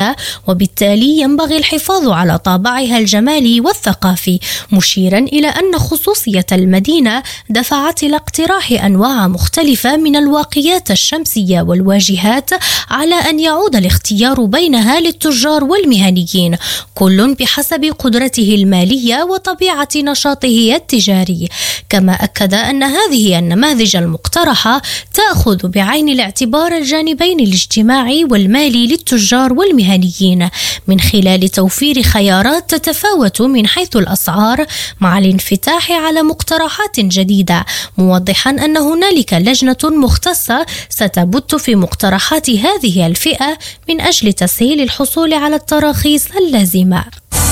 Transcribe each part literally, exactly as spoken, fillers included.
المالية، وبالتالي ينبغي الحفاظ على طابعها الجمالي والثقافي، مشيرا إلى أن خصوصية المدينة دفعت إلى اقتراح أنواع مختلفة من الواقيات الشمسية والواجهات على أن يعود الاختيار بينها للتجار والمهنيين، كل بحسب قدرته المالية وطبيعة نشاطه التجاري. كما أكد أن هذه النماذج المقترحة تأخذ بعين الاعتبار الجانبين الاجتماعي والمالي للتجار والمهنيين من خلال توفير خيارات تتفاوت من حيث الأسعار مع الانفتاح على مقترحات جديدة، موضحا أن هنالك لجنة مختصة ستبت في مقترحات هذه الفئة من أجل تسهيل الحصول على التراخيص اللازمة.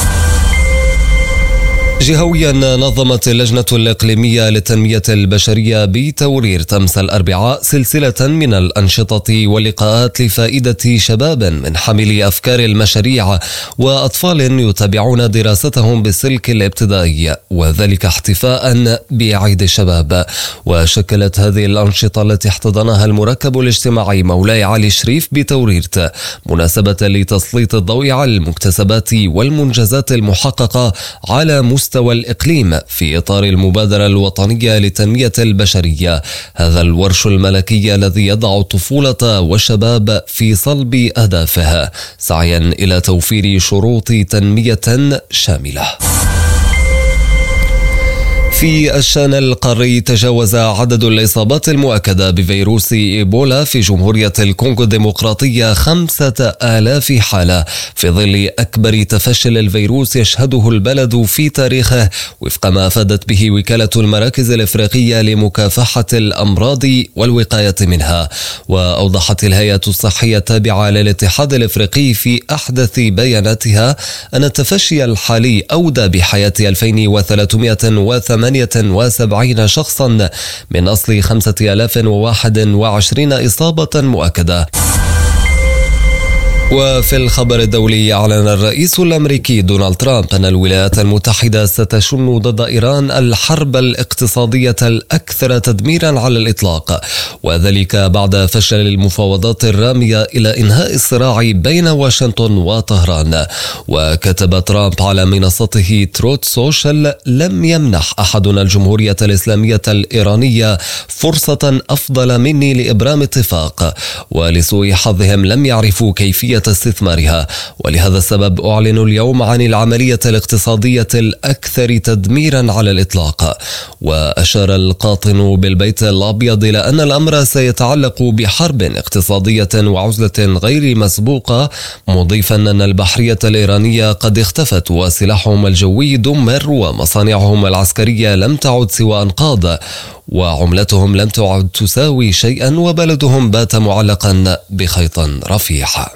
جهويا نظمت اللجنة الإقليمية للتنمية البشرية بتورير أمس الأربعاء سلسلة من الأنشطة واللقاءات لفائدة شباب من حاملي أفكار المشاريع وأطفال يتابعون دراستهم بالسلك الابتدائي، وذلك احتفاء بعيد الشباب. وشكلت هذه الأنشطة التي احتضنها المركب الاجتماعي مولاي علي شريف بتوريرت مناسبة لتسليط الضوء على المكتسبات والمنجزات المحققة على مستوى مستوى الإقليم في إطار المبادرة الوطنية للتنمية البشرية. هذا الورش الملكي الذي يضع الطفولة والشباب في صلب أهدافها سعيا إلى توفير شروط تنمية شاملة. في الشان القاري تجاوز عدد الإصابات المؤكدة بفيروس إيبولا في جمهورية الكونغو الديمقراطية خمسة آلاف حالة في ظل أكبر تفشي الفيروس يشهده البلد في تاريخه، وفق ما أفادت به وكالة المراكز الإفريقية لمكافحة الأمراض والوقاية منها. وأوضحت الهيئة الصحية التابعة للاتحاد الإفريقي في أحدث بياناتها أن التفشي الحالي أودى بحياة ألفين وثلاثمائة وثمانية وسبعين شخصا من أصل خمسة آلاف وواحد وعشرين إصابة مؤكدة. وفي الخبر الدولي، أعلن الرئيس الأمريكي دونالد ترامب أن الولايات المتحدة ستشن ضد إيران الحرب الاقتصادية الأكثر تدميرا على الإطلاق، وذلك بعد فشل المفاوضات الرامية إلى إنهاء الصراع بين واشنطن وطهران. وكتب ترامب على منصته تروت سوشيال: لم يمنح أحدنا الجمهورية الإسلامية الإيرانية فرصة أفضل مني لإبرام اتفاق، ولسوء حظهم لم يعرفوا كيفية استثمارها، ولهذا السبب أعلن اليوم عن العملية الاقتصادية الأكثر تدميرا على الإطلاق. وأشار القاطن بالبيت الأبيض إلى أن الأمر سيتعلق بحرب اقتصادية وعزلة غير مسبوقة، مضيفا أن البحرية الإيرانية قد اختفت وسلاحهم الجوي دمر ومصانعهم العسكرية لم تعد سوى أنقاض، وعملتهم لم تعد تساوي شيئا، وبلدهم بات معلقا بخيط رفيع.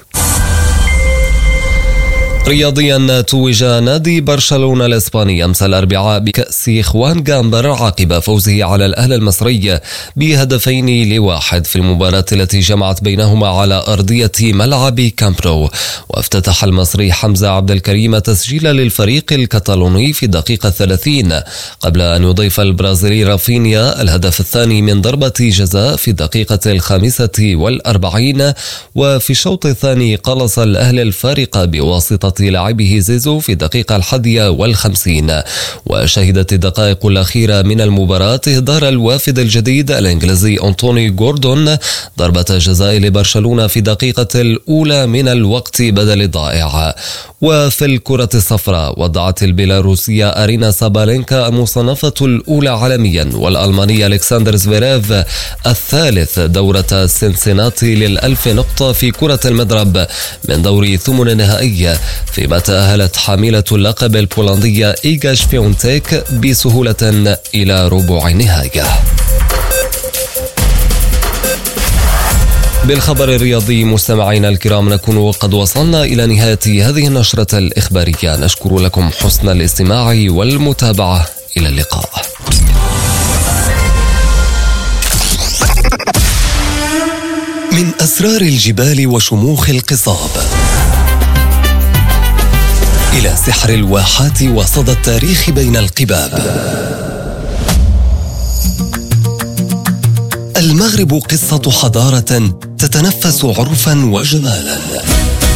رياضيا، توج نادي برشلونة الإسباني أمس الأربعاء بكأس خوان جامبر عقب فوزه على الأهلي المصري بهدفين لواحد في المباراة التي جمعت بينهما على أرضية ملعب كامبرو. وافتتح المصري حمزة عبد الكريم تسجيل للفريق الكتالوني في الدقيقة الثلاثين، قبل أن يضيف البرازيلي رافينيا الهدف الثاني من ضربة جزاء في الدقيقة الخامسة والأربعين. وفي الشوط الثاني قلص الأهلي الفارق بواسطة لاعبه زيزو في الدقيقة الحادية والخمسين. وشهدت الدقائق الأخيرة من المباراة إهدار الوافد الجديد الإنجليزي أنتوني جوردون ضربة جزاء لبرشلونة في الدقيقة الأولى من الوقت بدل الضائع. وفي الكرة الصفراء، وضعت البيلاروسية أرينا سابالينكا المصنفة الأولى عالميا والألمانية ألكسندر زفيريف الثالث دورة سنسيناتي للألف نقطة في كرة المضرب من دور ثمن النهائي، فيما تأهلت حاملة اللقب البولندية إيغا شفيونتيك بسهولة إلى ربع النهائي. بالخبر الرياضي مستمعينا الكرام، نكون قد وصلنا إلى نهاية هذه النشرة الإخبارية. نشكر لكم حسن الاستماع والمتابعة. إلى اللقاء. من أسرار الجبال وشموخ القصاب إلى سحر الواحات وصدى التاريخ بين القباب، المغرب قصة حضارة تتنفس عرفا وجمالا.